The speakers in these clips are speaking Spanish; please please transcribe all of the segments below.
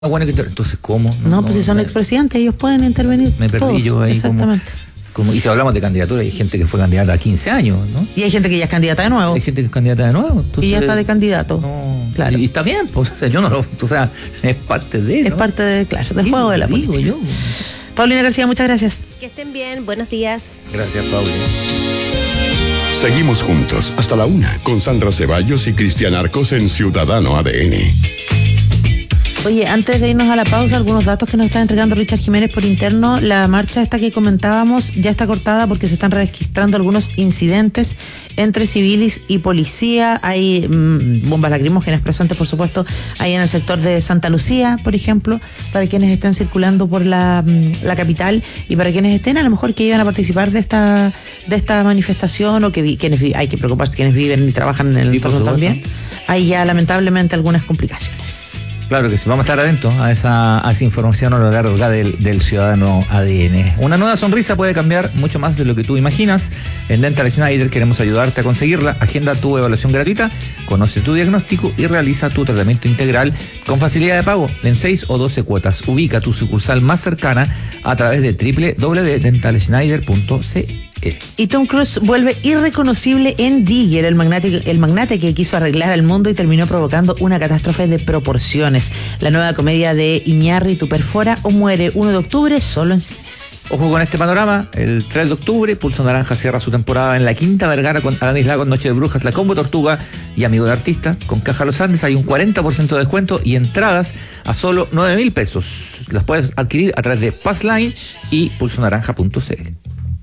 Bueno, entonces, ¿cómo? No, pues si son expresidentes, ellos pueden intervenir. Me perdí todos, yo ahí. Exactamente. Y si hablamos de candidatura, hay gente que fue candidata a 15 años, ¿no? Y hay gente que ya es candidata de nuevo. Hay gente que es candidata de nuevo. Entonces, y ya está de candidato. No, claro. Y está bien, pues, o sea, yo no lo. O sea, es parte de. ¿no? Es parte de, claro, del juego de la política. Digo yo. Paulina García, muchas gracias. Que estén bien, buenos días. Gracias, Paulina. Seguimos juntos hasta la 1 con Sandra Ceballos y Cristian Arcos en Ciudadano ADN. Oye, antes de irnos a la pausa, algunos datos que nos está entregando Richard Jiménez por interno. La marcha esta que comentábamos ya está cortada porque se están registrando algunos incidentes entre civiles y policía. Hay bombas lacrimógenas presentes, por supuesto, ahí en el sector de Santa Lucía, por ejemplo, para quienes estén circulando por la capital y para quienes estén a lo mejor que iban a participar de esta manifestación o que hay que preocuparse quienes viven y trabajan en el entorno también. Hay ya lamentablemente algunas complicaciones. Claro que sí, vamos a estar atentos a esa información a lo largo del Ciudadano ADN. Una nueva sonrisa puede cambiar mucho más de lo que tú imaginas. En Dental Schneider queremos ayudarte a conseguirla. Agenda tu evaluación gratuita, conoce tu diagnóstico y realiza tu tratamiento integral con facilidad de pago en 6 o 12 cuotas. Ubica tu sucursal más cercana a través de www.dentalschneider.cl. Y Tom Cruise vuelve irreconocible en Digger, el magnate que quiso arreglar al mundo y terminó provocando una catástrofe de proporciones. La nueva comedia de Iñárritu perfora o muere 1 de octubre solo en cines. Ojo con este panorama, el 3 de octubre, Pulso Naranja cierra su temporada en la Quinta Vergara con Alanis Lagos, Noche de Brujas, La Combo Tortuga y Amigo de Artista. Con Caja Los Andes hay un 40% de descuento y entradas a solo 9.000 pesos. Las puedes adquirir a través de Passline y pulsonaranja.cl.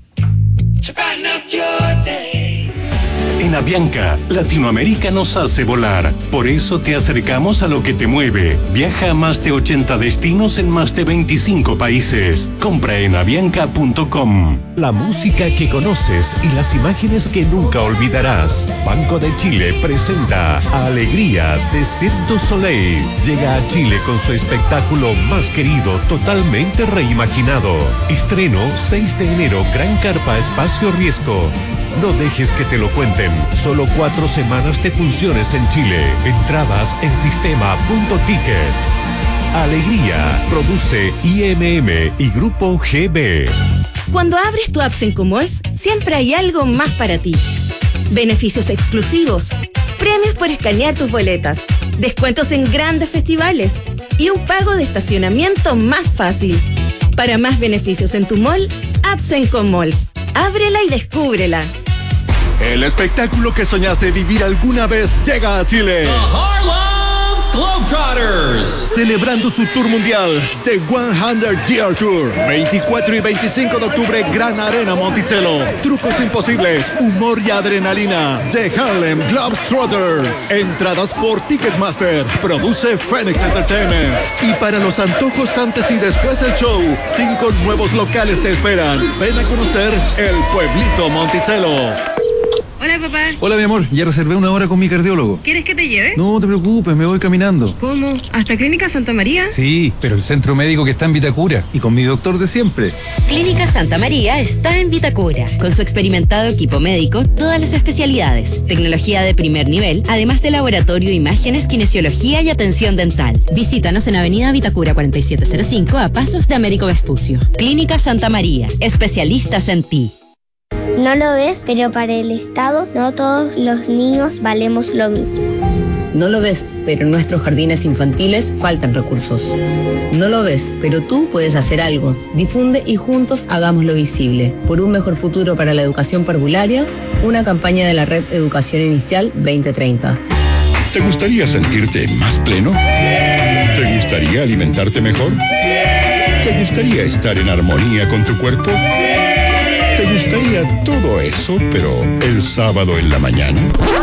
En Avianca, Latinoamérica nos hace volar. Por eso te acercamos a lo que te mueve. Viaja a más de 80 destinos en más de 25 países. Compra en avianca.com. La música que conoces y las imágenes que nunca olvidarás. Banco de Chile presenta Alegría de Cirque du Soleil. Llega a Chile con su espectáculo más querido, totalmente reimaginado. Estreno 6 de enero, Gran Carpa Espacio Riesgo. No dejes que te lo cuenten. Solo 4 semanas de funciones en Chile. Entradas en sistema.ticket. Alegría. Produce IMM y Grupo GB. Cuando abres tu app Sencomalls, siempre hay algo más para ti. Beneficios exclusivos, premios por escanear tus boletas, descuentos en grandes festivales y un pago de estacionamiento más fácil. Para más beneficios en tu mall, app Sencomalls. Ábrela y descúbrela. El espectáculo que soñaste vivir alguna vez llega a Chile. The Harlem Globetrotters. Celebrando su tour mundial, The 100 Year Tour. 24 y 25 de octubre, Gran Arena Monticello. Trucos imposibles, humor y adrenalina. The Harlem Globetrotters. Entradas por Ticketmaster. Produce Phoenix Entertainment. Y para los antojos antes y después del show, 5 nuevos locales te esperan. Ven a conocer el pueblito Monticello. Hola, papá. Hola, mi amor. Ya reservé una hora con mi cardiólogo. ¿Quieres que te lleve? No te preocupes, me voy caminando. ¿Cómo? ¿Hasta Clínica Santa María? Sí, pero el centro médico que está en Vitacura y con mi doctor de siempre. Clínica Santa María está en Vitacura. Con su experimentado equipo médico, todas las especialidades, tecnología de primer nivel, además de laboratorio, imágenes, kinesiología y atención dental. Visítanos en Avenida Vitacura 4705 a pasos de Américo Vespucio. Clínica Santa María, especialistas en ti. No lo ves, pero para el Estado no todos los niños valemos lo mismo. No lo ves, pero en nuestros jardines infantiles faltan recursos. No lo ves, pero tú puedes hacer algo. Difunde y juntos hagámoslo visible. Por un mejor futuro para la educación parvularia, una campaña de la Red Educación Inicial 2030. ¿Te gustaría sentirte más pleno? ¿Te gustaría alimentarte mejor? ¿Te gustaría estar en armonía con tu cuerpo? ¿Te gustaría todo eso, pero el sábado en la mañana?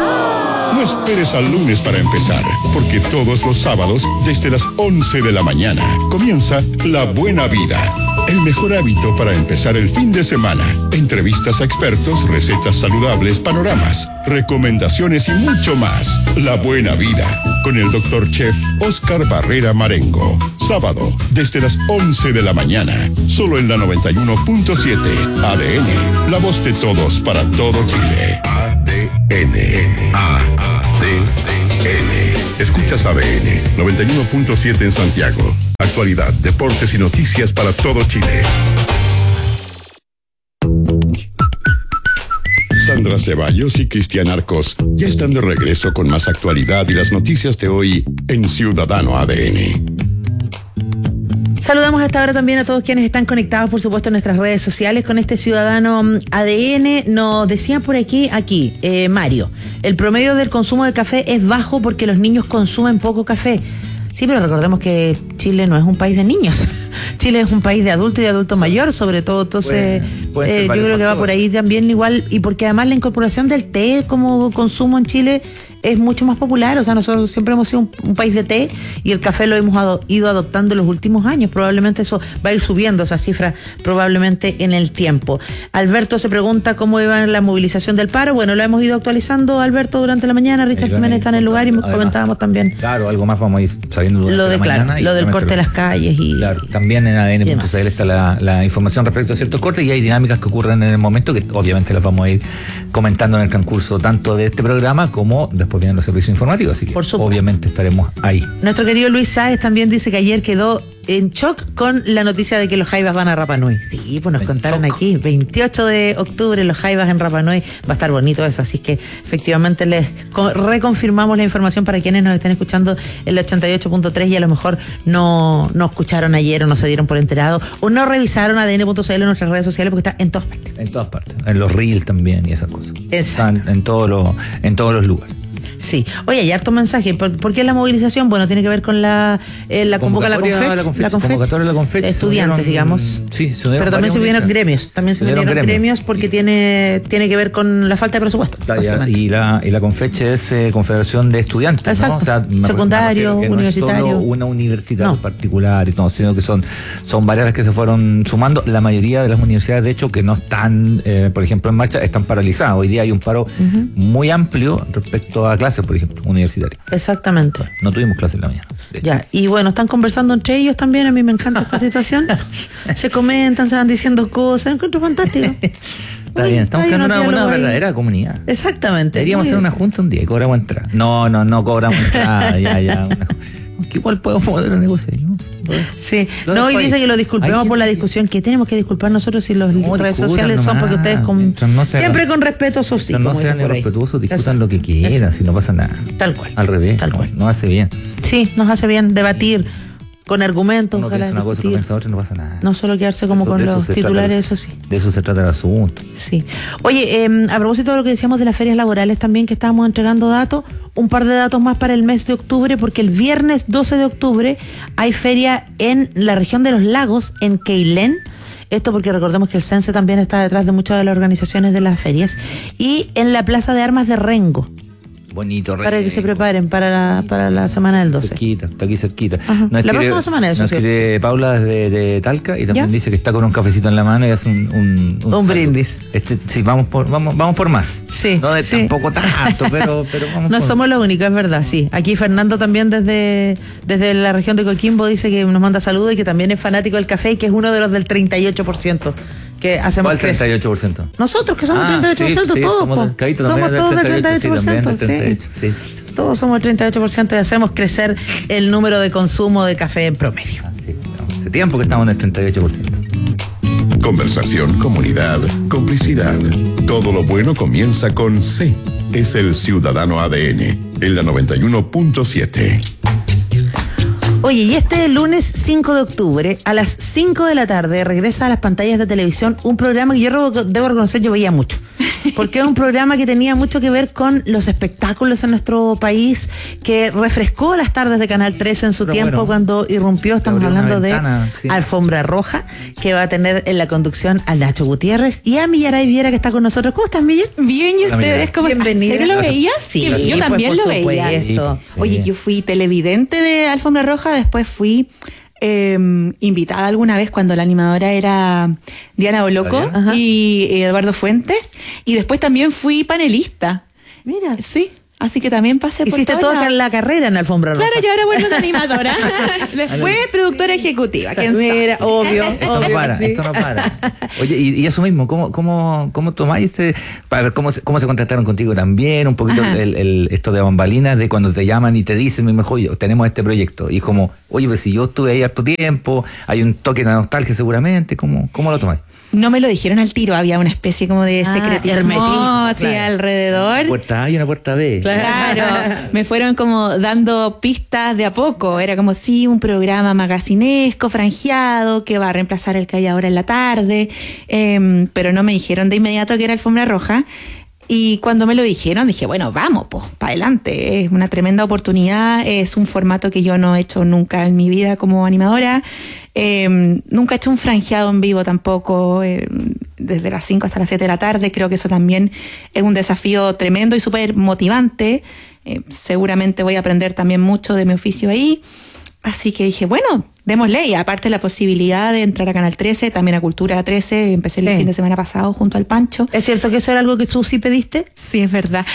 No esperes al lunes para empezar, porque todos los sábados, desde las 11 de la mañana, comienza La Buena Vida. El mejor hábito para empezar el fin de semana. Entrevistas a expertos, recetas saludables, panoramas, recomendaciones y mucho más. La Buena Vida, con el Dr. Chef Oscar Barrera Marengo. Sábado, desde las 11 de la mañana, solo en la 91.7 ADN. La voz de todos para todo Chile. ADN. Escuchas ADN 91.7 en Santiago, Actualidad, deportes y noticias para todo Chile. Sandra Ceballos y Cristian Arcos ya están de regreso con más actualidad y las noticias de hoy en Ciudadano ADN. Saludamos hasta ahora también a todos quienes están conectados, por supuesto, en nuestras redes sociales con este Ciudadano ADN. Nos decían por aquí, Mario, el promedio del consumo de café es bajo porque los niños consumen poco café. Sí, pero recordemos que Chile no es un país de niños. Chile es un país de adulto y de adulto mayor, sobre todo. Entonces, yo creo que va por ahí también igual. Y porque además la incorporación del té como consumo en Chile es mucho más popular. O sea, nosotros siempre hemos sido un país de té y el café lo hemos ido adoptando en los últimos años. Probablemente eso va a ir subiendo, esa cifra, probablemente en el tiempo. Alberto se pregunta cómo iba la movilización del paro. Bueno, lo hemos ido actualizando, Alberto, durante la mañana. Richard Jiménez está en el lugar y comentábamos también. Claro, algo más vamos a ir sabiendo durante la mañana. Lo del corte de las calles. Claro, también en ADN.cl está la información respecto a ciertos cortes y hay dinámicas que ocurren en el momento que obviamente las vamos a ir comentando en el transcurso tanto de este programa como después vienen los servicios informativos, así que obviamente estaremos ahí. Nuestro querido Luis Sáez también dice que ayer quedó en shock con la noticia de que los Jaivas van a Rapa Nui. Sí, pues nos contaron aquí, 28 de octubre los Jaivas en Rapa Nui, va a estar bonito eso, así que efectivamente les reconfirmamos la información para quienes nos estén escuchando en el 88.3 y a lo mejor no escucharon ayer o no se dieron por enterado o no revisaron ADN.cl en nuestras redes sociales porque está en todas partes. En todas partes, en los reels también y esas cosas. Están en todos los lugares. Sí. Oye, hay harto mensaje. ¿Por qué la movilización? Bueno, tiene que ver con la convoca la Confech. Estudiantes, digamos. Sí, pero también se unieron gremios. También se unieron gremios porque tiene que ver con la falta de presupuesto. Y la Confech es Confederación de Estudiantes. Exacto. ¿no? O sea, secundario, universitario. No es solo una universidad particular, sino que son varias las que se fueron sumando. La mayoría de las universidades, de hecho, que no están, por ejemplo, en marcha, están paralizadas. Hoy día hay un paro muy amplio respecto a clases, por ejemplo, universitarias. Exactamente. No tuvimos clases en la mañana. Ya, y bueno, están conversando entre ellos también, a mí me encanta esta situación. Se comentan, se van diciendo cosas, encuentro fantástico. Está bien, estamos creando una verdadera comunidad. Exactamente. Deberíamos hacer una junta un día y cobramos entrada. No cobramos entrada, ya. Que igual podemos poder negociar, ¿no? Sí, y dice que lo disculpemos por la discusión, que tenemos que disculpar nosotros si las redes sociales son porque ustedes siempre con respeto, eso sí. No sean irrespetuosos, discutan lo que quieran, si no pasa nada. Tal cual. Al revés, tal cual. Nos hace bien. Sí, nos hace bien debatir con argumentos. Uno piensa una cosa, uno piensa otra, no pasa nada. No solo quedarse como con los titulares, eso sí. De eso se trata el asunto. Sí. Oye, a propósito de lo que decíamos de las ferias laborales también, que estábamos entregando datos, un par de datos más para el mes de octubre, porque el viernes 12 de octubre hay feria en la región de los lagos, en Queilén. Esto porque recordemos que el CENSE también está detrás de muchas de las organizaciones de las ferias. Y en la Plaza de Armas de Rengo. Bonito, para que se preparen para la semana del 12. Está aquí cerquita. La próxima semana, eso nos escribe Paula desde Talca y también dice que está con un cafecito en la mano y hace un brindis. Sí, vamos por más. Sí. No tampoco tanto, pero vamos. No somos los únicos, es verdad, sí. Aquí Fernando también desde la región de Coquimbo dice que nos manda saludos y que también es fanático del café y que es uno de los del 38%. Que hacemos. ¿Cuál 38%? Nosotros, que somos 38%, todos. Somos todos del 38%. Sí. Todos somos el 38% y hacemos crecer el número de consumo de café en promedio. Hace tiempo que estamos en el 38%. Conversación, comunidad, complicidad. Todo lo bueno comienza con C. Es el Ciudadano ADN, en la 91.7. Oye, y este lunes 5 de octubre, a las 5 de la tarde, regresa a las pantallas de televisión un programa que yo debo reconocer, yo veía mucho. Porque es un programa que tenía mucho que ver con los espectáculos en nuestro país, que refrescó las tardes de Canal 13 en su tiempo cuando irrumpió, estamos hablando de Alfombra Roja, que va a tener en la conducción a Nacho Gutiérrez y a Millaray Viera, que está con nosotros. ¿Cómo estás, Milla? Bien, ¿y ustedes cómo están? Bienvenida. ¿En serio lo veías? Sí, yo también lo veía. Sí. Oye, yo fui televidente de Alfombra Roja, después fui invitada alguna vez cuando la animadora era Diana Boloco y Eduardo Fuentes, y después también fui panelista. Mira. Sí. Así que también pasé por hiciste toda la carrera en Alfombra Roja. Claro, yo ahora vuelvo de animadora. Después productora ejecutiva. Mira, obvio. Esto no para, esto no para. Oye, y eso mismo, ¿cómo tomáis para ver cómo se contactaron contigo también? Un poquito esto de bambalinas, de cuando te llaman y te dicen, mi mejor, tenemos este proyecto. Y es como, oye, pues si yo estuve ahí harto tiempo, hay un toque de nostalgia seguramente, ¿cómo lo tomáis? No me lo dijeron al tiro, había una especie como de secretismo así alrededor. Una puerta A y una puerta B. Claro, me fueron como dando pistas de a poco. Era como, sí, un programa magacinesco, franjeado, que va a reemplazar el que hay ahora en la tarde. Pero no me dijeron de inmediato que era Alfombra Roja. Y cuando me lo dijeron, dije, bueno, vamos, pues, para adelante. Es una tremenda oportunidad, es un formato que yo no he hecho nunca en mi vida como animadora. Nunca he hecho un franjeado en vivo tampoco, desde las 5 hasta las 7 de la tarde. Creo que eso también es un desafío tremendo y súper motivante. Seguramente voy a aprender también mucho de mi oficio ahí. Así que dije, bueno, démosle. Y aparte la posibilidad de entrar a Canal 13, también a Cultura 13, empecé el fin de semana pasado junto al Pancho. ¿Es cierto que eso era algo que tú sí pediste? Sí, es verdad.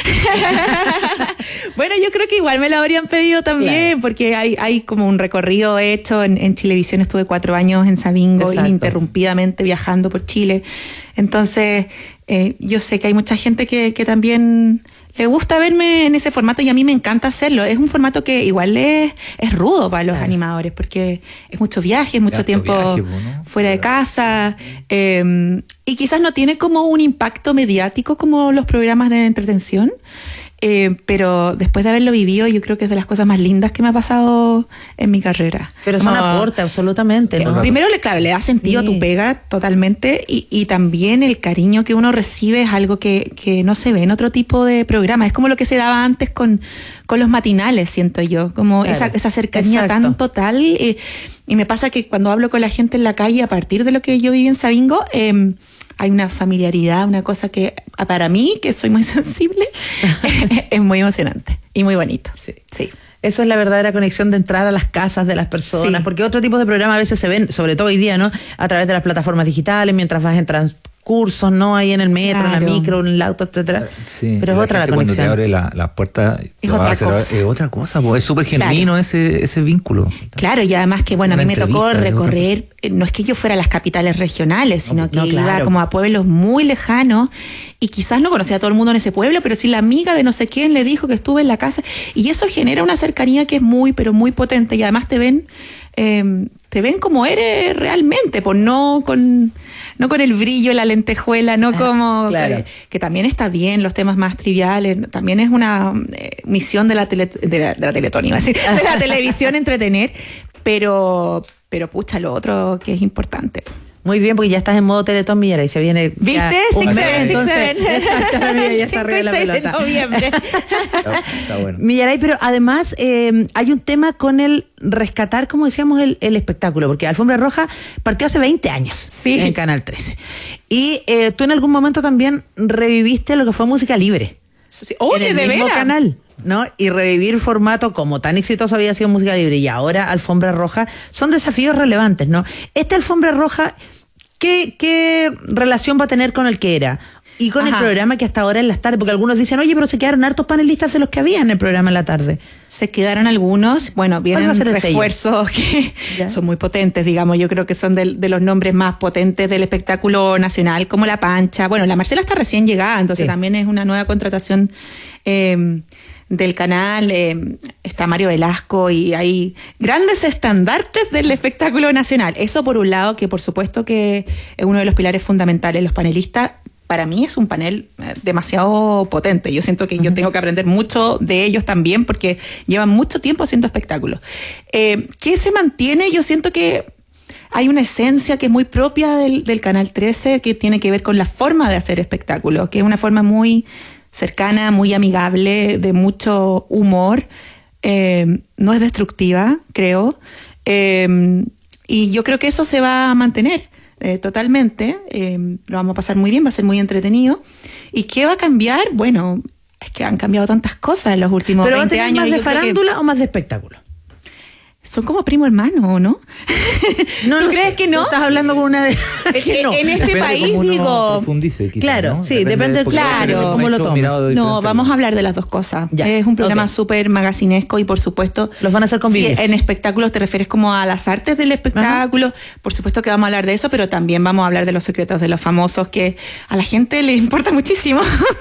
Bueno, yo creo que igual me lo habrían pedido también, porque hay como un recorrido hecho. En Chilevisión estuve 4 años en Sabingo, ininterrumpidamente viajando por Chile. Entonces, yo sé que hay mucha gente que también le gusta verme en ese formato y a mí me encanta hacerlo. Es un formato que igual es rudo para los animadores, porque es mucho viaje, es mucho tiempo fuera de casa, y quizás no tiene como un impacto mediático como los programas de entretención. Pero después de haberlo vivido, yo creo que es de las cosas más lindas que me ha pasado en mi carrera. Pero eso no aporta absolutamente, ¿no? Primero, claro, le da sentido a tu pega totalmente, y también el cariño que uno recibe es algo que no se ve en otro tipo de programa. Es como lo que se daba antes con los matinales, siento yo, como esa cercanía tan total. Y me pasa que cuando hablo con la gente en la calle, a partir de lo que yo viví en Sabingo, hay una familiaridad, una cosa que para mí, que soy muy sensible, es muy emocionante y muy bonito. Sí. Eso es la verdadera conexión de entrar a las casas de las personas, porque otro tipo de programas a veces se ven, sobre todo hoy día, ¿no? A través de las plataformas digitales, mientras vas en transcursos, ¿no? Ahí en el metro, en la micro, en el auto, etcétera. Sí, pero es otra la conexión. Cuando te abre la puerta, es otra cosa, pues es súper genuino ese vínculo. Claro, y además que, bueno, a mí me tocó recorrer, no es que yo fuera a las capitales regionales, sino que iba como a pueblos muy lejanos, y quizás no conocía a todo el mundo en ese pueblo, pero sí la amiga de no sé quién le dijo que estuve en la casa, y eso genera una cercanía que es muy, pero muy potente, y además te ven como eres realmente, pues no con el brillo, la lentejuela, no como que también está bien, los temas más triviales, también es una misión de la Teletón, iba a decir, de la televisión, entretener, pero pucha, lo otro que es importante. Muy bien, porque ya estás en modo Teletón, Millaray, se viene. ¿Viste? Exactamente, ya está arriba de la pelota. De noviembre. Está bueno. Millaray, pero además hay un tema con el rescatar, como decíamos, el espectáculo, porque Alfombra Roja partió hace 20 años en Canal 13. Y tú en algún momento también reviviste lo que fue música libre. Sí. Oye, en el mismo canal, ¿no? Y revivir formato como tan exitoso había sido música libre y ahora Alfombra Roja, son desafíos relevantes, ¿no? Esta Alfombra Roja, ¿qué relación va a tener con el que era? Y con el programa que hasta ahora en las tardes, porque algunos dicen, oye, pero se quedaron hartos panelistas de los que había en el programa en la tarde. Se quedaron algunos, bueno, vienen refuerzos que son muy potentes, digamos, yo creo que son de los nombres más potentes del espectáculo nacional, como La Pancha. Bueno, la Marcela está recién llegada, entonces también es una nueva contratación del canal. Está Mario Velasco y hay grandes estandartes del espectáculo nacional. Eso por un lado, que por supuesto que es uno de los pilares fundamentales, los panelistas. Para mí es un panel demasiado potente. Yo siento que yo tengo que aprender mucho de ellos también porque llevan mucho tiempo haciendo espectáculos. ¿Qué se mantiene? Yo siento que hay una esencia que es muy propia del Canal 13 que tiene que ver con la forma de hacer espectáculos, que es una forma muy cercana, muy amigable, de mucho humor. No es destructiva, creo. Y yo creo que eso se va a mantener. Totalmente, lo vamos a pasar muy bien, va a ser muy entretenido. ¿Y qué va a cambiar? Bueno, es que han cambiado tantas cosas en los últimos 20 años. ¿Pero va a tener más de farándula o más de espectáculo? son como primo hermano, ¿no? ¿No crees que no? Estás hablando con una de... que no. En este Depende país, cómo uno digo... profundice, quizás, claro, ¿no? sí, depende claro, cómo lo tomes. No, vamos a hablar de las dos cosas. Ya. Es un programa súper magacinesco y por supuesto... Los van a hacer convivir. Si en espectáculos te refieres como a las artes del espectáculo, ajá, por supuesto que vamos a hablar de eso, pero también vamos a hablar de los secretos de los famosos, que a la gente le importa muchísimo.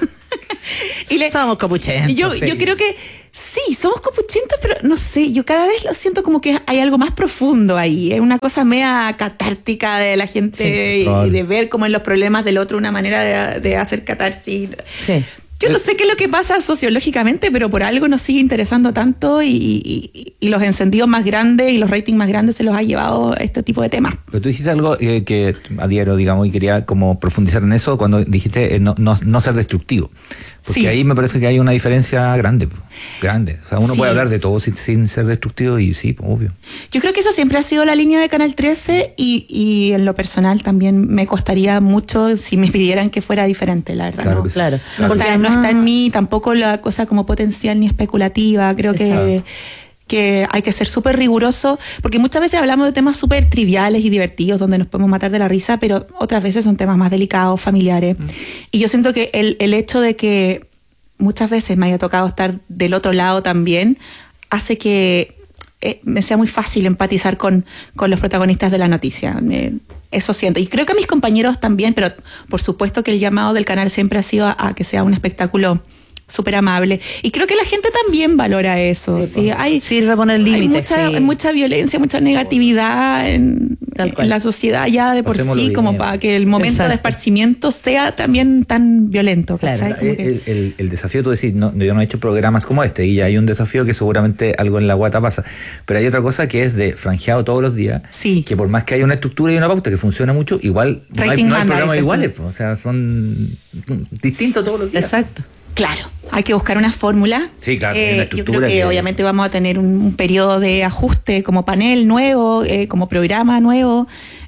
Somos copuchentos. Yo creo que sí, somos copuchentos, pero no sé, yo cada vez lo siento como que hay algo más profundo ahí. Es una cosa media catártica de la gente, sí, y de ver como en los problemas del otro una manera de hacer catarsis. Sí. Yo no sé qué es lo que pasa sociológicamente, pero por algo nos sigue interesando tanto y los encendidos más grandes y los ratings más grandes se los ha llevado este tipo de temas. Pero tú dijiste algo que adhiero, digamos, y quería como profundizar en eso cuando dijiste no ser destructivo. Porque sí, ahí me parece que hay una diferencia grande. O sea, uno puede hablar de todo sin ser destructivo y sí, obvio. Yo creo que esa siempre ha sido la línea de Canal 13 y en lo personal también me costaría mucho si me pidieran que fuera diferente, la verdad. Claro, ¿no? sí. Claro. Porque no está en mí tampoco la cosa como potencial ni especulativa. Creo que hay que ser súper riguroso, porque muchas veces hablamos de temas súper triviales y divertidos donde nos podemos matar de la risa, pero otras veces son temas más delicados, familiares. Y yo siento que el hecho de que muchas veces me haya tocado estar del otro lado también hace que me sea muy fácil empatizar con los protagonistas de la noticia. Eso siento. Y creo que a mis compañeros también, pero por supuesto que el llamado del canal siempre ha sido a que sea un espectáculo súper amable. Y creo que la gente también valora eso. Sí, sirve poner límites. Hay mucha violencia, mucha negatividad en la sociedad ya de por sí, como para que el momento de esparcimiento sea también tan violento. Claro. El desafío, tú decís, yo no he hecho programas como este, y ya hay un desafío que seguramente algo en la guata pasa. Pero hay otra cosa que es de franjeado todos los días, que por más que haya una estructura y una pauta que funciona mucho, igual no hay programas iguales. O sea, son distintos todos los días. Exacto. Claro, hay que buscar una fórmula. Sí, claro. Yo creo que obviamente vamos a tener un periodo de ajuste como panel nuevo, como programa nuevo,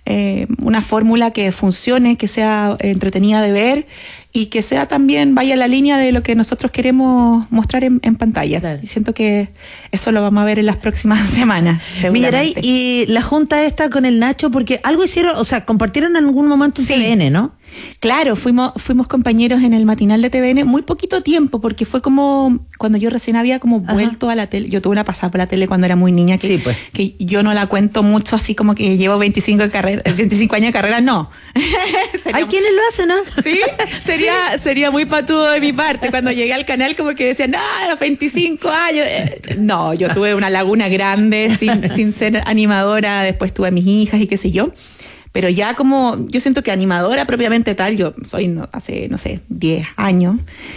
una fórmula que funcione, que sea entretenida de ver y que sea también, vaya a la línea de lo que nosotros queremos mostrar en pantalla. Claro. Y siento que eso lo vamos a ver en las próximas semanas. Millaray, y la junta esta con el Nacho, porque algo hicieron, o sea, compartieron en algún momento en TVN, ¿no? Claro, fuimos compañeros en el matinal de TVN muy poquito tiempo, porque fue como cuando yo recién había como vuelto a la tele. Yo tuve una pasada por la tele cuando era muy niña, que yo no la cuento mucho así como que llevo 25 años de carrera, no. Hay quienes lo hacen, ¿no? Sí, sería muy patudo de mi parte. Cuando llegué al canal como que decían, a los 25 años. No, yo tuve una laguna grande sin ser animadora, después tuve mis hijas y qué sé yo. Pero ya como, yo siento que animadora propiamente tal, yo soy hace, 10 años.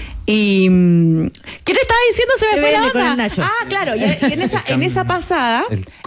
Y ¿qué te estaba diciendo? Se me fue la onda. Nacho. Claro, y en esa pasada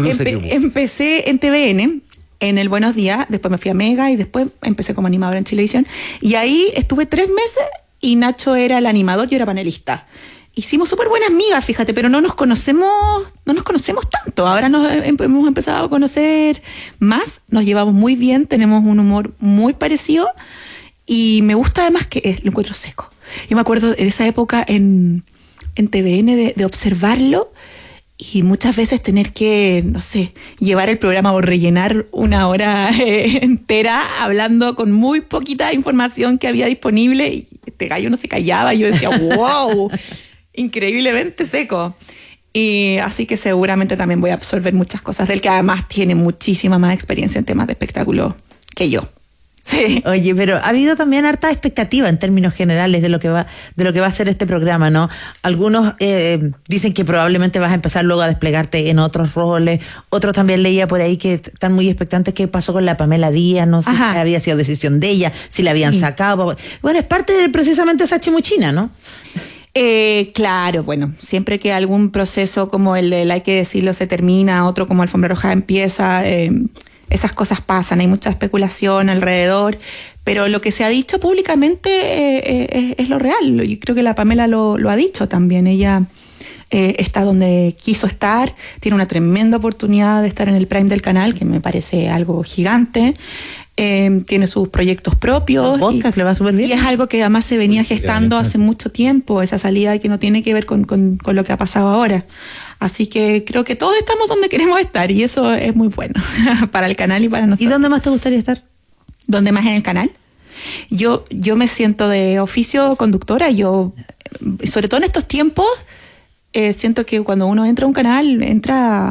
empecé en TVN, en el Buenos Días, después me fui a Mega y después empecé como animadora en Chilevisión. Y ahí estuve 3 meses y Nacho era el animador, yo era panelista. Hicimos súper buenas amigas, fíjate, pero no nos conocemos tanto. Ahora nos hemos empezado a conocer más, nos llevamos muy bien, tenemos un humor muy parecido y me gusta además que lo encuentro seco. Yo me acuerdo de esa época en TVN de observarlo y muchas veces tener que, llevar el programa o rellenar una hora entera hablando con muy poquita información que había disponible y este gallo no se callaba y yo decía, wow, increíblemente seco. Y así que seguramente también voy a absorber muchas cosas de él, que además tiene muchísima más experiencia en temas de espectáculo que yo. Sí. Oye, pero ha habido también harta expectativa en términos generales de lo que va a ser este programa, ¿no? Algunos dicen que probablemente vas a empezar luego a desplegarte en otros roles. Otros también leía por ahí que están muy expectantes qué pasó con la Pamela Díaz, no sé si había sido decisión de ella, si la habían sacado. Bueno, es parte de precisamente esa chimuchina, ¿no? Claro, bueno, siempre que algún proceso como el del hay que decirlo se termina, otro como Alfombra Roja empieza, esas cosas pasan, hay mucha especulación alrededor, pero lo que se ha dicho públicamente es lo real. Y creo que la Pamela lo ha dicho también. Ella está donde quiso estar, tiene una tremenda oportunidad de estar en el prime del canal, que me parece algo gigante. Tiene sus proyectos propios. Podcast le va súper bien. Y es algo que además se venía gestando hace mucho tiempo, esa salida que no tiene que ver con lo que ha pasado ahora. Así que creo que todos estamos donde queremos estar y eso es muy bueno para el canal y para nosotros. ¿Y dónde más te gustaría estar? ¿Dónde más en el canal? Yo me siento de oficio conductora. Yo, sobre todo en estos tiempos, siento que cuando uno entra a un canal, entra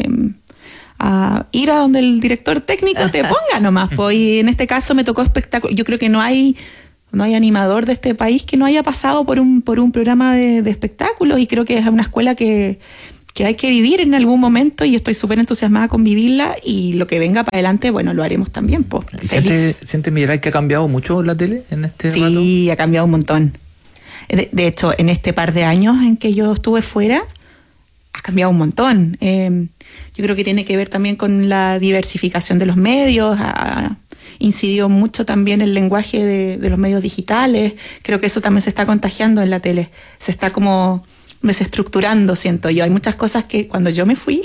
a ir a donde el director técnico te ponga nomás. Pues, y en este caso me tocó espectáculo. Yo creo que no hay animador de este país que no haya pasado por un programa de espectáculos, y creo que es una escuela que hay que vivir en algún momento, y estoy súper entusiasmada con vivirla, y lo que venga para adelante, bueno, lo haremos también. Pues, ¿Siente Millaray que ha cambiado mucho la tele en este rato? Sí, ha cambiado un montón. De hecho, en este par de años en que yo estuve fuera, ha cambiado un montón. Yo creo que tiene que ver también con la diversificación de los medios, ha incidió mucho también el lenguaje de los medios digitales. Creo que eso también se está contagiando en la tele. Se está como desestructurando, siento yo. Hay muchas cosas que cuando yo me fui,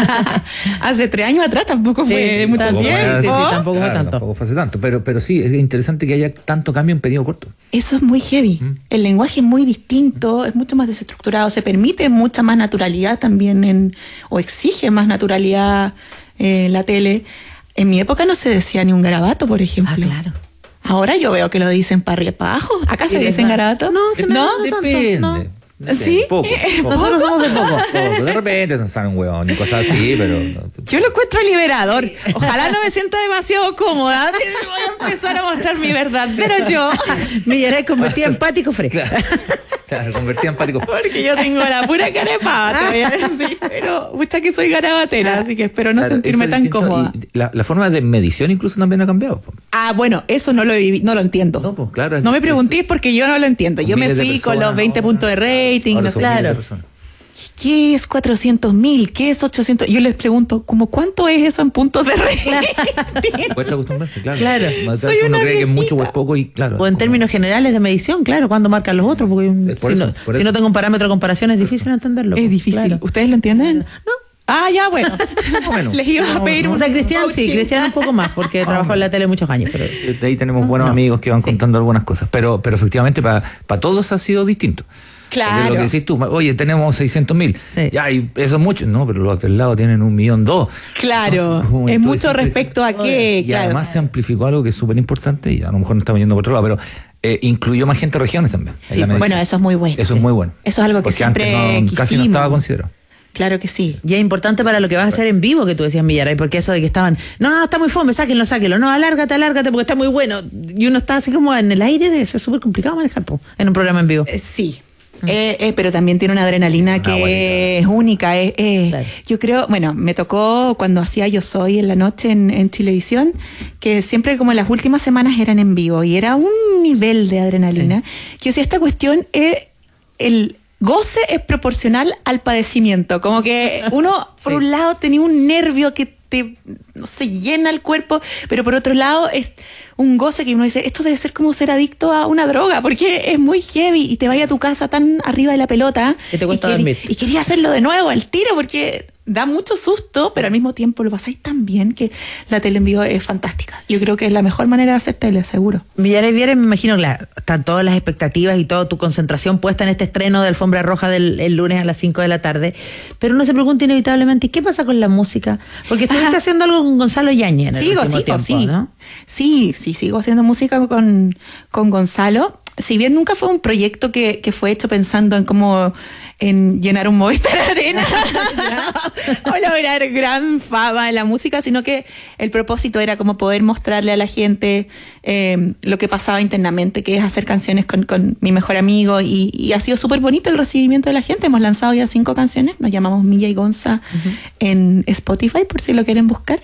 hace 3 años atrás, tampoco fue mucho tiempo. Tampoco fue tanto. Tampoco fue hace tanto, pero sí, es interesante que haya tanto cambio en periodo corto. Eso es muy heavy. El lenguaje es muy distinto, es mucho más desestructurado, se permite mucha más naturalidad también, o exige más naturalidad la tele. En mi época no se decía ni un garabato, por ejemplo. Claro. Ahora yo veo que lo dicen para arriba y para abajo. ¿Acá se dicen garabato? No, depende. No. ¿Sí? Poco. Nosotros somos de poco. De repente se sale un huevón y cosas así, pero... Yo lo encuentro liberador. Ojalá no me sienta demasiado cómoda. Voy a empezar a mostrar mi verdad, pero yo... Millaray convertida en Pati Cofré. Claro, convertida en Pati Cofré. Porque yo tengo la pura carepata, te voy a decir. Pero mucha que soy garabatera, así que espero no sentirme tan cómoda. La forma de medición incluso también ha cambiado. Bueno, eso no lo entiendo. No, pues claro. No me preguntéis porque yo no lo entiendo. Yo me fui con los 20 puntos de rating, no, claro. ¿Qué es 400.000? ¿Qué es 800? Yo les pregunto, ¿cómo cuánto es eso en puntos de rating? Cuesta acostumbrarse, claro. Claro. Soy uno cree que es mucho o es poco y claro. O en términos generales de medición, claro, cuando marcan los otros, porque si no tengo un parámetro de comparación es difícil entenderlo. Es difícil. Claro. ¿Ustedes lo entienden? No. Ya, bueno. Les iba a pedir o sea, Cristian un poco más, porque trabajó en la tele muchos años. Pero... De ahí tenemos buenos amigos que van contando algunas cosas, pero efectivamente para todos ha sido distinto. Claro. Porque lo que decís tú, oye, tenemos 600.000. Sí. Ya, y eso es mucho. No, pero los del lado tienen 1.2 millones. Claro. Entonces, es mucho respecto a qué. Y además se amplificó algo que es súper importante, y a lo mejor no estamos yendo por otro lado, pero incluyó más gente de regiones también. Sí, bueno, eso es muy bueno. Eso es muy bueno. Eso es algo que porque siempre antes casi no estaba considerado. Claro que sí. Y es importante para lo que vas a hacer en vivo, que tú decías, Millaray, porque eso de que estaban, no, está muy fome, sáquenlo, no, alárgate, porque está muy bueno. Y uno está así como en el aire, de ser súper complicado manejar en un programa en vivo. Sí. Pero también tiene una adrenalina que es única. Claro. Yo creo, bueno, me tocó cuando hacía Yo Soy en la noche en Chilevisión, que siempre como las últimas semanas eran en vivo, y era un nivel de adrenalina. Sí. Yo decía, esta cuestión es el goce es proporcional al padecimiento. Como que uno, por un lado, tenía un nervio que te, no sé, llena el cuerpo, pero por otro lado es un goce que uno dice, esto debe ser como ser adicto a una droga, porque es muy heavy y te vaya a tu casa tan arriba de la pelota que te cuesta dormir. Y quería hacerlo de nuevo al tiro, porque da mucho susto, pero al mismo tiempo lo pasáis tan bien que la tele en vivo es fantástica. Yo creo que es la mejor manera de hacer tele, seguro. Millaray Vieres, me imagino que están todas las expectativas y toda tu concentración puesta en este estreno de Alfombra Roja el lunes a las 5 de la tarde, pero uno se pregunta inevitablemente, ¿qué pasa con la música? Porque estuviste haciendo algo con Gonzalo Yáñez en el último tiempo, ¿no? Sí, sigo haciendo música con Gonzalo. Si bien nunca fue un proyecto que fue hecho pensando en llenar un Movistar Arena o lograr gran fama en la música, sino que el propósito era como poder mostrarle a la gente lo que pasaba internamente, que es hacer canciones con mi mejor amigo, y ha sido súper bonito el recibimiento de la gente. Hemos lanzado ya 5 canciones, nos llamamos Milla y Gonza en Spotify, por si lo quieren buscar,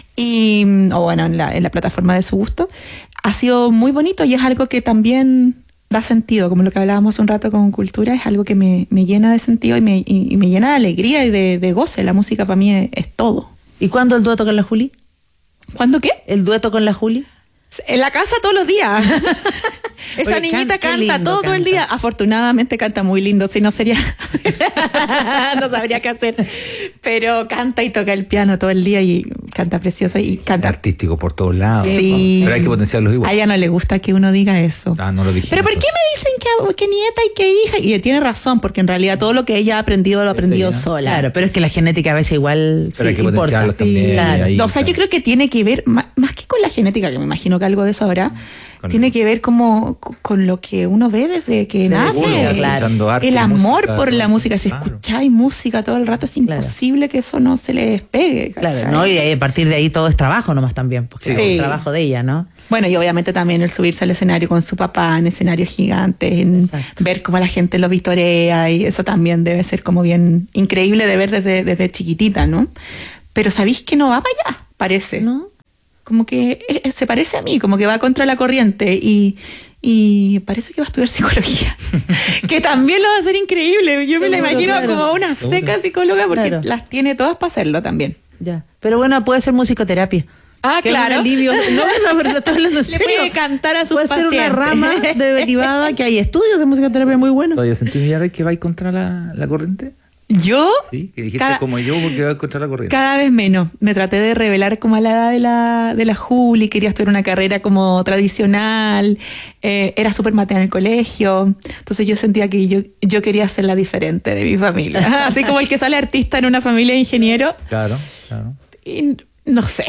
o bueno, en la plataforma de su gusto. Ha sido muy bonito y es algo que también da sentido, como lo que hablábamos hace un rato con Cultura, es algo que me llena de sentido y me llena de alegría y de goce. La música para mí es todo. ¿Y cuándo el dueto con la Juli? ¿Cuándo qué? ¿El dueto con la Juli? En la casa todos los días. Esa niñita canta todo el día. Afortunadamente canta muy lindo, si no sería... no sabría qué hacer. Pero canta y toca el piano todo el día y canta precioso y canta... Artístico por todos lados. Sí. Pero hay que potenciarlos igual. A ella no le gusta que uno diga eso. No lo dije. Pero ¿por qué me dicen que nieta y que hija? Y tiene razón, porque en realidad todo lo que ella ha aprendido lo ha aprendido sola. Claro, pero es que la genética a veces igual pero hay que potenciarlos también. Claro. Ahí, o sea, yo creo que tiene que ver, más que con la genética, que me imagino que algo de eso habrá, tiene que ver como con lo que uno ve desde que nace. Claro. El amor por la música. Si escucháis música todo el rato, es imposible que eso no se le despegue. ¿Cachai? Claro, ¿no? Y a partir de ahí todo es trabajo nomás también, porque es el trabajo de ella, ¿no? Bueno, y obviamente también el subirse al escenario con su papá en escenarios gigantes, en ver cómo la gente lo vitorea, y eso también debe ser como bien increíble de ver desde chiquitita, ¿no? Pero ¿sabéis que no va para allá? Parece. ¿No? Como que se parece a mí, como que va contra la corriente y parece que va a estudiar psicología. Que también lo va a hacer increíble. Yo me la imagino como una seca psicóloga porque las tiene todas para hacerlo también. Ya. Pero bueno, puede ser musicoterapia. Claro. Es un alivio. No, la verdad, estoy hablando en serio. Le puede cantar a sus pacientes. Puede ser una rama derivada, que hay estudios de musicoterapia muy buenos. ¿Todavía sentí que va contra la corriente? ¿Yo? Sí, que dijiste como yo porque va contra la corriente. Cada vez menos. Me traté de revelar como a la edad de la Juli, quería estudiar una carrera como tradicional, era súper matea en el colegio, entonces yo sentía que yo quería ser la diferente de mi familia. Así como el que sale artista en una familia de ingeniero. Claro. Y no sé,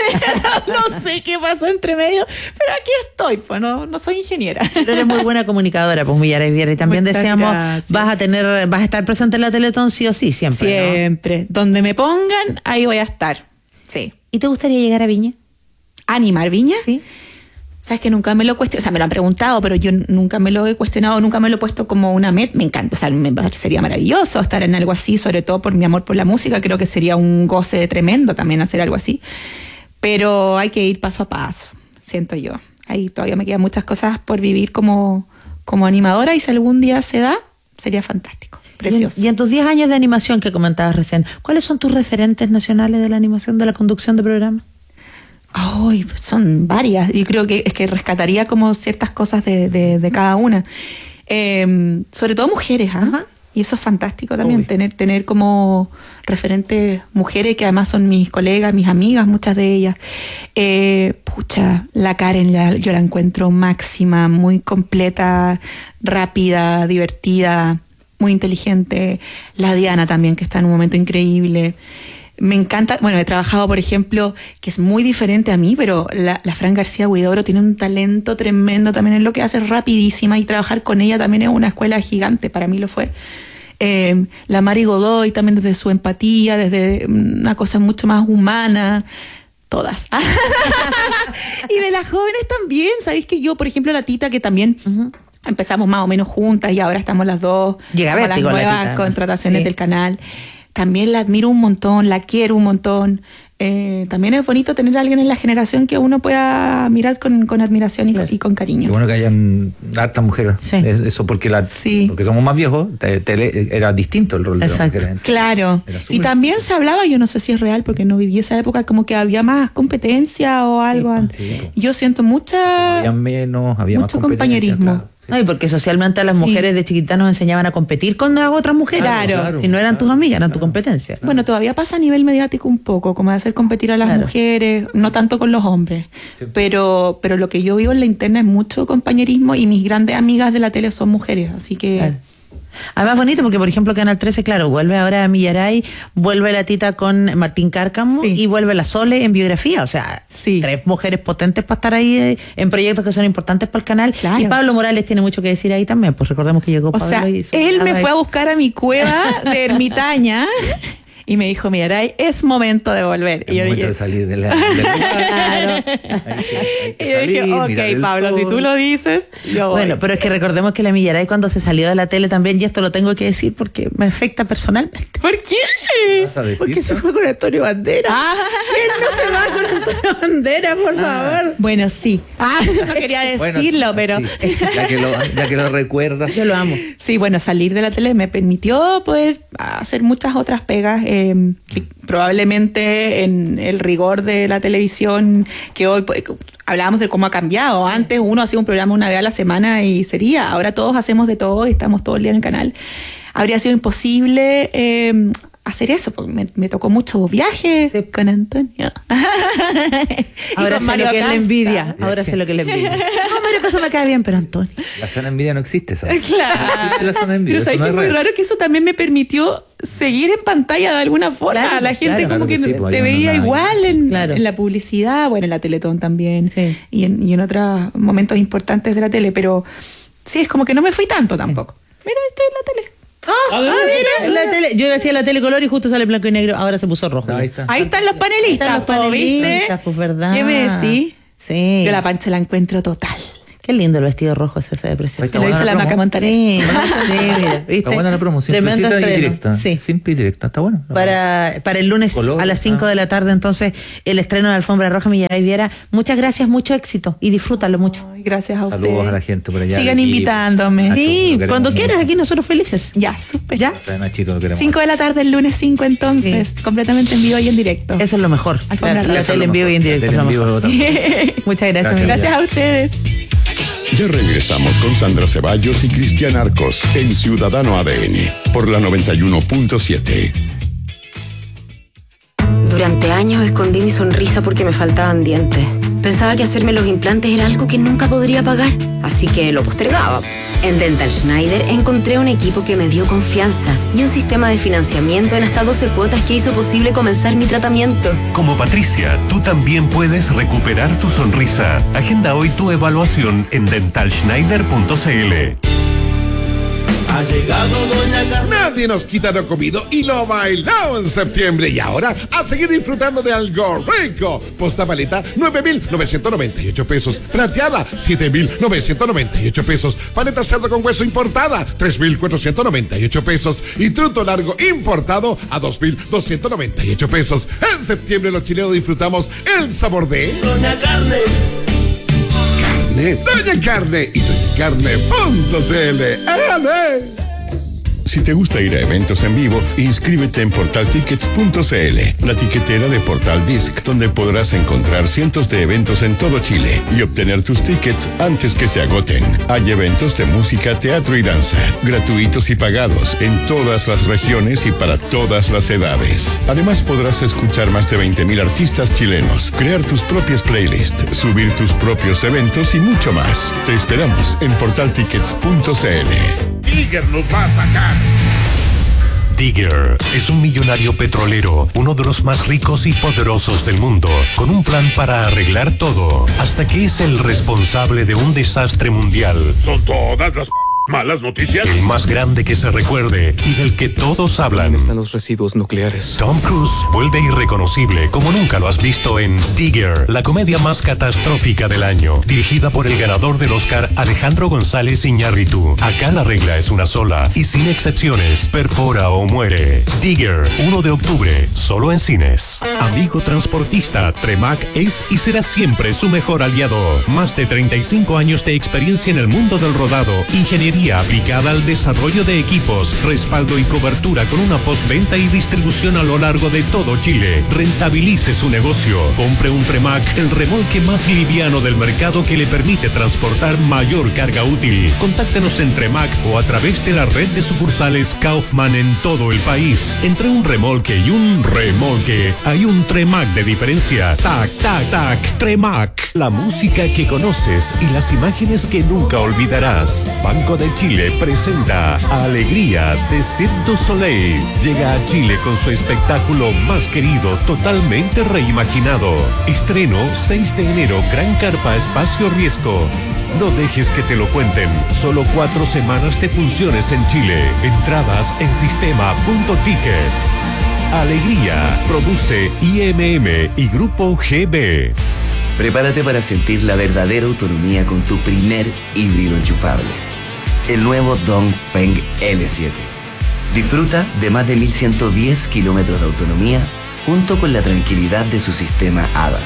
no sé qué pasó entre medio, pero aquí estoy, pues no soy ingeniera. Pero eres muy buena comunicadora, pues Millaray Viera, y también muchas decíamos, gracias. vas a estar presente en la Teletón sí o sí, siempre. Siempre, ¿no? Donde me pongan, ahí voy a estar, sí. ¿Y te gustaría llegar a Viña? ¿Animar Viña? Sí. Sabes que nunca me lo cuestionado, o sea, me lo han preguntado, pero yo nunca me lo he cuestionado, nunca me lo he puesto como una meta. Me encanta, o sea, me parecería maravilloso estar en algo así, sobre todo por mi amor por la música. Creo que sería un goce tremendo también hacer algo así. Pero hay que ir paso a paso, siento yo. Ahí todavía me quedan muchas cosas por vivir como animadora, y si algún día se da, sería fantástico, precioso. Y en tus 10 años de animación que comentabas recién, ¿cuáles son tus referentes nacionales de la animación, de la conducción de programas? Ay, son varias. Yo creo que es que rescataría como ciertas cosas de cada una. Sobre todo mujeres, ¿ah? Y eso es fantástico también, tener como referentes mujeres que además son mis colegas, mis amigas, muchas de ellas. La Karen yo la encuentro máxima, muy completa, rápida, divertida, muy inteligente. La Diana también, que está en un momento increíble. Me encanta, he trabajado, por ejemplo, que es muy diferente a mí, pero la Fran García Huidobro tiene un talento tremendo también en lo que hace, rapidísima, y trabajar con ella también es una escuela gigante, para mí lo fue. La Mari Godoy también, desde su empatía, desde una cosa mucho más humana, todas. Y de las jóvenes también, ¿sabéis que yo, por ejemplo, la Tita, que también... Empezamos más o menos juntas y ahora estamos las dos, llega a las nuevas contrataciones del canal. También la admiro un montón, la quiero un montón. También es bonito tener a alguien en la generación que uno pueda mirar con admiración y con cariño. Qué bueno que hayan hartas mujeres. Sí. Eso porque porque somos más viejos, era distinto el rol de las mujeres. Claro. Y también se hablaba, yo no sé si es real porque no viví esa época, como que había más competencia o algo. Yo siento mucho compañerismo. Claro. No, y porque socialmente a las mujeres de chiquitas nos enseñaban a competir con otras mujeres. Claro. Si no eran tus amigas, eran tu competencia. Claro. Bueno, todavía pasa a nivel mediático un poco, como de hacer competir a las mujeres, no tanto con los hombres. Sí. Pero lo que yo vivo en la interna es mucho compañerismo, y mis grandes amigas de la tele son mujeres, así que... Claro. Además bonito porque, por ejemplo, Canal 13, claro, vuelve ahora a Millaray, vuelve la Tita con Martín Cárcamo y vuelve la Sole en biografía, o sea, 3 mujeres potentes para estar ahí en proyectos que son importantes para el canal. Claro. Y Pablo Morales tiene mucho que decir ahí también, pues recordemos que llegó Pablo. O sea, él me fue a buscar a mi cueva de ermitaña y me dijo, Millaray, es momento de volver. Es momento de salir de la... Claro. Y yo dije, ok, Pablo, si tú lo dices, yo voy. Bueno, pero es que recordemos que la Millaray, cuando se salió de la tele también, y esto lo tengo que decir porque me afecta personalmente. ¿Por qué? Porque se fue con Antonio Banderas. ¿Quién no se va con Antonio bandera, por favor. Bueno, sí. No quería decirlo, pero... Sí. Ya que lo recuerdas. Yo lo amo. Sí, bueno, salir de la tele me permitió poder hacer muchas otras pegas, que probablemente en el rigor de la televisión, que hoy hablábamos de cómo ha cambiado. Antes uno hacía un programa una vez a la semana y sería. Ahora todos hacemos de todo y estamos todo el día en el canal. Habría sido imposible hacer eso, porque me tocó mucho viaje con Antonio. Ahora sé lo que es la envidia. Ahora sé lo que es la envidia. No, Mario Caso me cae bien, pero Antonio. La zona envidia no existe, ¿sabes? Claro. No existe la zona envidia. Pero sabes que es muy raro que eso también me permitió seguir en pantalla de alguna forma. Claro, la gente como que sí, te veía igual en la publicidad, bueno, en la Teletón también, y en otros momentos importantes de la tele, pero sí, es como que no me fui tanto tampoco. Mira, estoy en la tele. Mira, la tele. Yo decía la tele color y justo sale blanco y negro, ahora se puso rojo. Ahí están los panelistas, ¿viste? Pues verdad. ¿Qué me decís? Sí. Yo la Pancha la encuentro total. Qué lindo el vestido rojo ese de precioso. Lo dice la Maca Montaner. Mira, ¿viste? Está buena la promo, simplecita y directa. Sí. Simple y directa, está bueno. Para el lunes color, a las 5 de la tarde, entonces, el estreno de Alfombra Roja Millaray Viera. Muchas gracias, mucho éxito y disfrútalo mucho. Ay, gracias a ustedes. Saludos a la gente por allá. Sigan invitándome. Sí, cuando quieras, aquí nosotros felices. Ya, súper. ¿Ya? Nachito, lo queremos. 5 de la tarde, el lunes 5, entonces, completamente en vivo y en directo. Eso es lo mejor. La tele en vivo y en directo. Muchas gracias. Gracias a ustedes. Ya regresamos con Sandra Ceballos y Cristian Arcos en Ciudadano ADN por la 91.7. Durante años escondí mi sonrisa porque me faltaban dientes. Pensaba que hacerme los implantes era algo que nunca podría pagar, así que lo postergaba. En Dental Schneider encontré un equipo que me dio confianza y un sistema de financiamiento en hasta 12 cuotas que hizo posible comenzar mi tratamiento. Como Patricia, tú también puedes recuperar tu sonrisa. Agenda hoy tu evaluación en dentalschneider.cl. Ha llegado Doña Carmen. Nadie nos quita lo comido y lo bailado en septiembre. Y ahora, a seguir disfrutando de algo rico. Posta paleta, 9,998 pesos. Plateada, 7,998 pesos. Paleta cerdo con hueso importada, 3,498 pesos. Y truto largo importado a 2,298 pesos. En septiembre los chilenos disfrutamos el sabor de Doña Carne. Doña Carne y doñacarne.cl. Si te gusta ir a eventos en vivo, inscríbete en portaltickets.cl, la tiquetera de Portal Disc, donde podrás encontrar cientos de eventos en todo Chile y obtener tus tickets antes que se agoten. Hay eventos de música, teatro y danza, gratuitos y pagados, en todas las regiones y para todas las edades. Además podrás escuchar más de 20,000 artistas chilenos, crear tus propias playlists, subir tus propios eventos y mucho más. Te esperamos en portaltickets.cl. Digger nos va a sacar. Digger es un millonario petrolero, uno de los más ricos y poderosos del mundo, con un plan para arreglar todo, hasta que es el responsable de un desastre mundial. Son todas las malas noticias. El más grande que se recuerde y del que todos hablan. ¿Dónde están los residuos nucleares? Tom Cruise vuelve irreconocible como nunca lo has visto en Digger, la comedia más catastrófica del año, dirigida por el ganador del Oscar Alejandro González Iñárritu. Acá la regla es una sola y sin excepciones, perfora o muere. Digger, 1 de octubre, solo en cines. Amigo transportista, Tremac es y será siempre su mejor aliado. Más de 35 años de experiencia en el mundo del rodado, ingeniería aplicada al desarrollo de equipos, respaldo y cobertura con una postventa y distribución a lo largo de todo Chile. Rentabilice su negocio. Compre un Tremac, el remolque más liviano del mercado que le permite transportar mayor carga útil. Contáctenos en Tremac o a través de la red de sucursales Kaufman en todo el país. Entre un remolque y un remolque hay un Tremac de diferencia. Tac, tac, tac. Tremac. La música que conoces y las imágenes que nunca olvidarás. Banco de Chile presenta Alegría de Cirque du Soleil. Llega a Chile con su espectáculo más querido, totalmente reimaginado. Estreno 6 de enero, Gran Carpa Espacio Riesgo. No dejes que te lo cuenten. Solo 4 semanas de funciones en Chile. Entradas en sistema.ticket. Alegría produce IMM y Grupo GB. Prepárate para sentir la verdadera autonomía con tu primer híbrido enchufable. El nuevo Dongfeng L7. Disfruta de más de 1.110 kilómetros de autonomía junto con la tranquilidad de su sistema ADAS.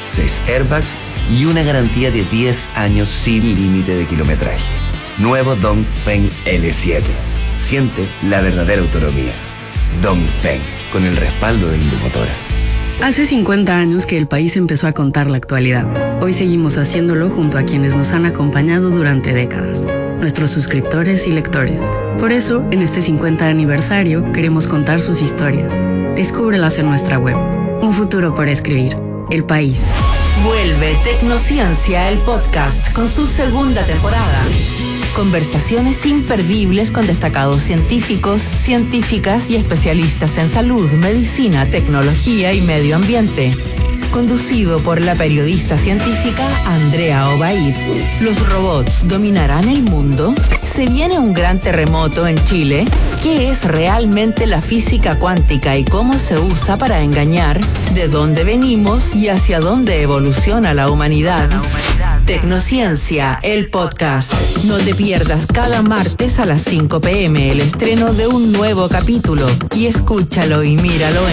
6 airbags y una garantía de 10 años sin límite de kilometraje. Nuevo Dongfeng L7. Siente la verdadera autonomía. Dongfeng, con el respaldo de Indumotora. Hace 50 años que el país empezó a contar la actualidad. Hoy seguimos haciéndolo junto a quienes nos han acompañado durante décadas, nuestros suscriptores y lectores. Por eso, en este 50 aniversario, queremos contar sus historias. Descúbrelas en nuestra web. Un futuro por escribir. El País. Vuelve Tecnociencia, el podcast, con su segunda temporada. Conversaciones imperdibles con destacados científicos, científicas y especialistas en salud, medicina, tecnología y medio ambiente. Conducido por la periodista científica Andrea Obaid. ¿Los robots dominarán el mundo? ¿Se viene un gran terremoto en Chile? ¿Qué es realmente la física cuántica y cómo se usa para engañar? ¿De dónde venimos y hacia dónde evoluciona la humanidad? Tecnociencia, el podcast. No te pierdas cada martes a las 5 p.m. el estreno de un nuevo capítulo y escúchalo y míralo